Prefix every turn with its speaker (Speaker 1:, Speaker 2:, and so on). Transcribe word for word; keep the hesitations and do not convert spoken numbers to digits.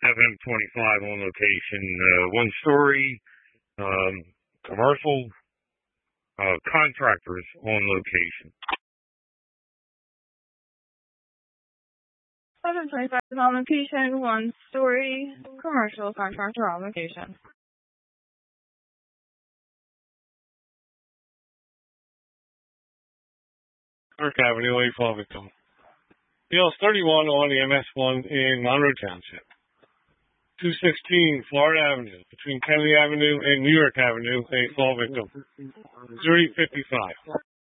Speaker 1: F M twenty-five on location, uh, one story, um, commercial, uh, contractors on location.
Speaker 2: seven twenty-five is on location, one story, commercial contractor on location.
Speaker 3: Kirk Avenue, A Farmington. P L thirty-one on the M S one in Monroe Township. two sixteen Florida Avenue, between Kennedy Avenue and New York Avenue, a fall victim. thirty fifty-five.